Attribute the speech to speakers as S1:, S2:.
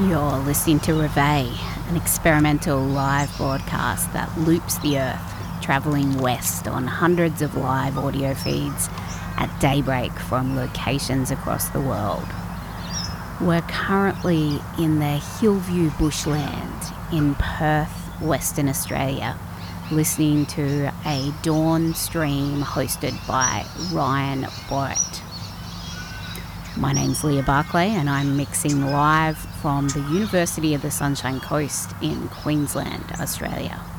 S1: You're listening to Reveille, an experimental live broadcast that loops the Earth, travelling west on hundreds of live audio feeds at daybreak from locations across the world. We're currently in the Hillview bushland in Perth, Western Australia, listening to a dawn stream hosted by Ryan Borrett. My name's Leah Barclay and I'm mixing live from the University of the Sunshine Coast in Queensland, Australia.